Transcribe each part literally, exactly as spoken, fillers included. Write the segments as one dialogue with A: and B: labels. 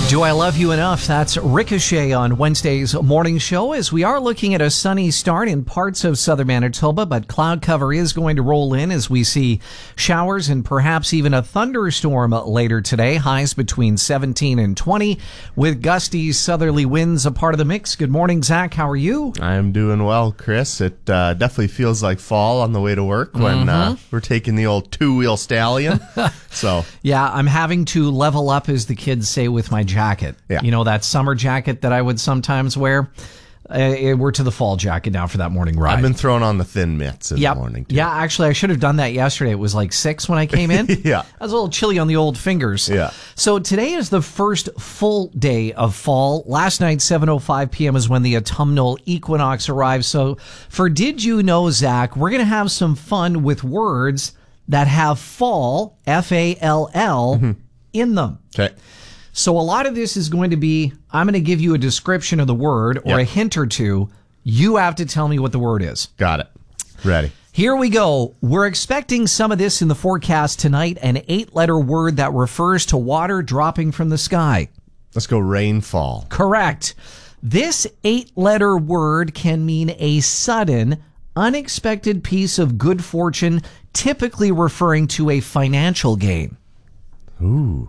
A: Do I Love You Enough? That's Ricochet on Wednesday's morning show, as we are looking at a sunny start in parts of southern Manitoba, but cloud cover is going to roll in as we see showers and perhaps even a thunderstorm later today. Highs between seventeen and twenty, with gusty southerly winds a part of the mix. Good morning, Zach. How are you?
B: I'm doing well, Chris. It uh, definitely feels like fall on the way to work when mm-hmm. uh, we're taking the old two-wheel stallion. So
A: yeah, I'm having to level up, as the kids say, with my jacket.
B: Yeah.
A: You know, that summer jacket that I would sometimes wear. Uh, we're to the fall jacket now for that morning ride.
B: I've been throwing on the thin mitts in
A: yep.
B: the morning, too.
A: Yeah, actually, I should have done that yesterday. It was like six when I came in.
B: Yeah.
A: I was a little chilly on the old fingers.
B: Yeah.
A: So today is the first full day of fall. Last night, seven oh five p.m. is when the autumnal equinox arrived. So for Did You Know, Zach, we're going to have some fun with words that have fall, F A L L, mm-hmm. in them.
B: Okay.
A: So a lot of this is going to be, I'm going to give you a description of the word or
B: yep.
A: a hint or two. You have to tell me what the word is.
B: Got it. Ready.
A: Here we go. We're expecting some of this in the forecast tonight, an eight-letter word that refers to water dropping from the sky.
B: Let's go rainfall.
A: Correct. This eight-letter word can mean a sudden, unexpected piece of good fortune, typically referring to a financial gain.
B: Ooh.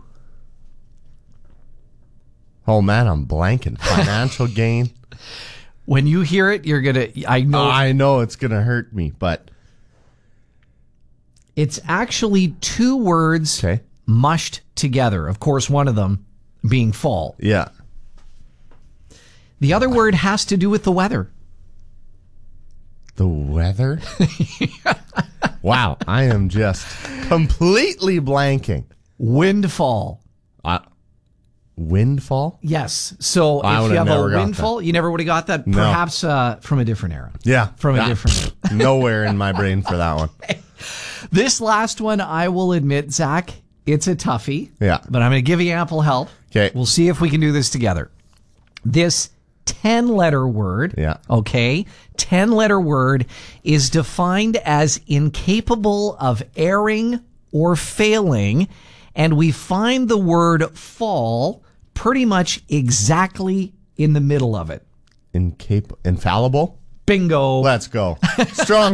B: Oh, man, I'm blanking. Financial gain.
A: When you hear it, you're going to... I know.
B: Uh, I know it's going to hurt me, but...
A: It's actually two words
B: okay.
A: mushed together. Of course, one of them being fall.
B: Yeah.
A: The other word has to do with the weather.
B: The weather? Wow, I am just completely blanking.
A: Windfall.
B: Uh, windfall?
A: Yes. So
B: I
A: if you have a
B: never
A: windfall, you never would have got that.
B: No.
A: Perhaps uh, from a different era.
B: Yeah.
A: From a
B: yeah.
A: different era.
B: Nowhere in my brain for that one.
A: This last one, I will admit, Zach, it's a toughie.
B: Yeah.
A: But I'm going to give you ample help.
B: Okay.
A: We'll see if we can do this together. This ten-letter word,
B: yeah.
A: okay, ten-letter word is defined as incapable of erring or failing, and we find the word fall pretty much exactly in the middle of it.
B: Incap- infallible?
A: Bingo.
B: Let's go. Strong